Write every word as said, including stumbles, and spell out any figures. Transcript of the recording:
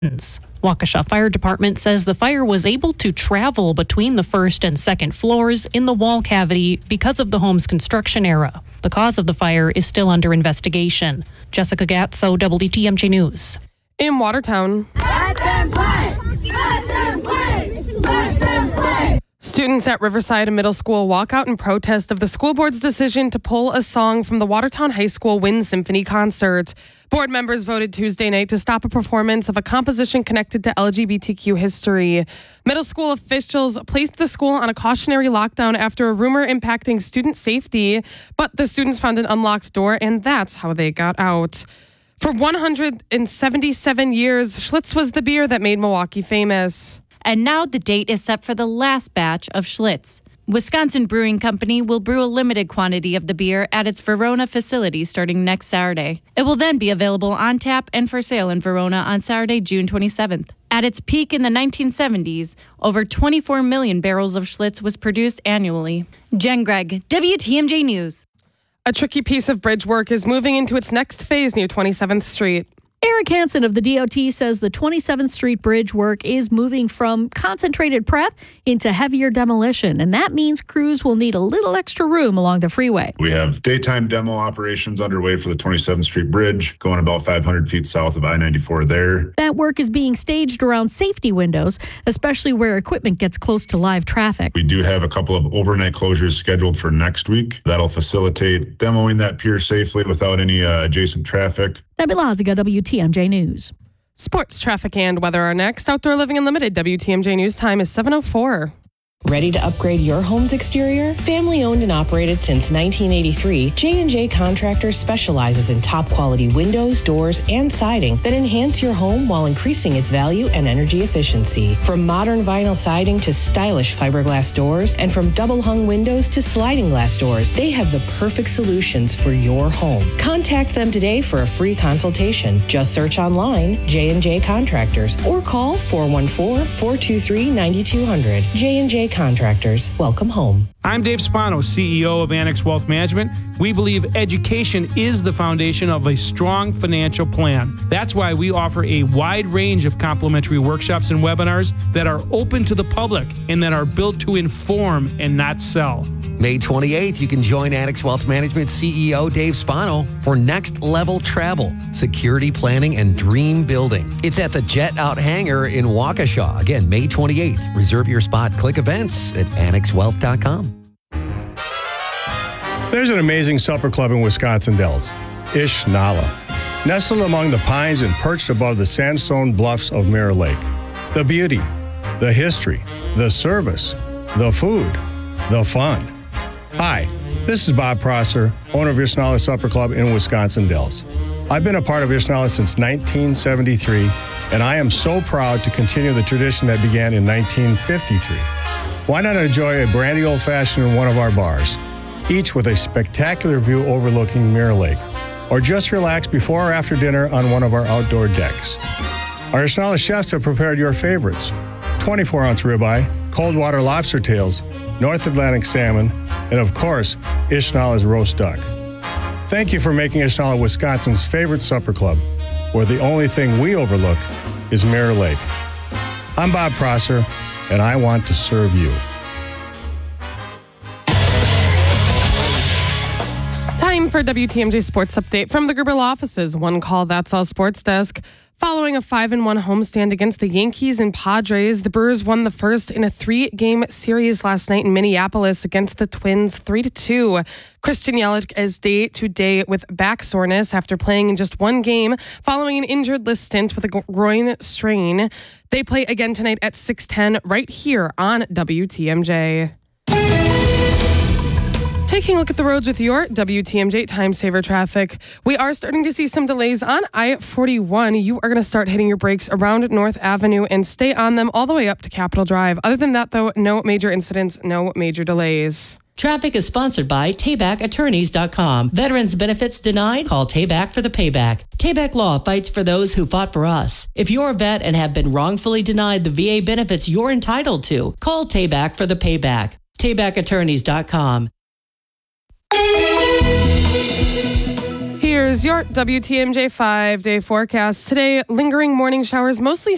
Waukesha Fire Department says the fire was able to travel between the first and second floors in the wall cavity because of the home's construction era. The cause of the fire is still under investigation. Jessica Gatso, W T M J News. In Watertown, let them play! Let them play! Let them play! Students at Riverside Middle School walk out in protest of the school board's decision to pull a song from the Watertown High School Wind Symphony concert. Board members voted Tuesday night to stop a performance of a composition connected to L G B T Q history. Middle school officials placed the school on a cautionary lockdown after a rumor impacting student safety, but the students found an unlocked door, and that's how they got out. For one hundred seventy-seven years, Schlitz was the beer that made Milwaukee famous. And now the date is set for the last batch of Schlitz. Wisconsin Brewing Company will brew a limited quantity of the beer at its Verona facility starting next Saturday. It will then be available on tap and for sale in Verona on Saturday, June twenty-seventh. At its peak in the nineteen seventies, over twenty-four million barrels of Schlitz was produced annually. Jen Gregg, W T M J News. A tricky piece of bridge work is moving into its next phase near twenty-seventh Street. Eric Hansen of the D O T says the twenty-seventh Street Bridge work is moving from concentrated prep into heavier demolition, and that means crews will need a little extra room along the freeway. We have daytime demo operations underway for the twenty-seventh Street Bridge, going about five hundred feet south of I ninety-four there. That work is being staged around safety windows, especially where equipment gets close to live traffic. We do have a couple of overnight closures scheduled for next week. That'll facilitate demoing that pier safely without any uh, adjacent traffic. Debbie Laziga, W T M J News. Sports, traffic, and weather are next. Outdoor Living Unlimited, W T M J News time is seven oh four. Ready to upgrade your home's exterior? Family owned and operated since nineteen eighty-three, J and J Contractors specializes in top quality windows, doors, and siding that enhance your home while increasing its value and energy efficiency. From modern vinyl siding to stylish fiberglass doors, and from double hung windows to sliding glass doors, they have the perfect solutions for your home. Contact them today for a free consultation. Just search online J and J Contractors or call four one four, four two three, nine two zero zero. J and J Contractors, welcome home. I'm Dave Spano, C E O of Annex Wealth Management. We believe education is the foundation of a strong financial plan. That's why we offer a wide range of complimentary workshops and webinars that are open to the public and that are built to inform and not sell. May twenty-eighth, you can join Annex Wealth Management C E O Dave Spano for Next Level Travel, Security Planning, and Dream Building. It's at the Jet Out Hangar in Waukesha. Again, May twenty-eighth. Reserve your spot. Click events at annex wealth dot com. There's an amazing supper club in Wisconsin Dells, Ish Nala, nestled among the pines and perched above the sandstone bluffs of Mirror Lake. The beauty, the history, the service, the food, the fun. Hi, this is Bob Prosser, owner of Ish Nala Supper Club in Wisconsin Dells. I've been a part of Ish Nala since nineteen seventy-three, and I am so proud to continue the tradition that began in nineteen fifty-three. Why not enjoy a brandy old-fashioned in one of our bars, each with a spectacular view overlooking Mirror Lake, or just relax before or after dinner on one of our outdoor decks. Our Ish Nala chefs have prepared your favorites: twenty-four ounce ribeye, cold water lobster tails, North Atlantic salmon, and of course, Ish Nala's roast duck. Thank you for making Ish Nala Wisconsin's favorite supper club, where the only thing we overlook is Mirror Lake. I'm Bob Prosser, and I want to serve you. Time for W T M J Sports Update from the Gerber Law Offices. One call, that's all sports desk. Following a five and one homestand against the Yankees and Padres, the Brewers won the first in a three-game series last night in Minneapolis against the Twins three to two. Christian Yelich is day to day with back soreness after playing in just one game following an injured list stint with a groin strain. They play again tonight at six ten right here on W T M J. Taking a look at the roads with your W T M J Time Saver traffic. We are starting to see some delays on I forty-one. You are going to start hitting your brakes around North Avenue and stay on them all the way up to Capitol Drive. Other than that, though, no major incidents, no major delays. Traffic is sponsored by Tayback Attorneys dot com. Veterans benefits denied? Call Tayback for the payback. Tayback Law fights for those who fought for us. If you're a vet and have been wrongfully denied the V A benefits you're entitled to, call Tayback for the payback. Tayback Attorneys dot com. Here's your W T M J five-day forecast. Today, lingering morning showers, mostly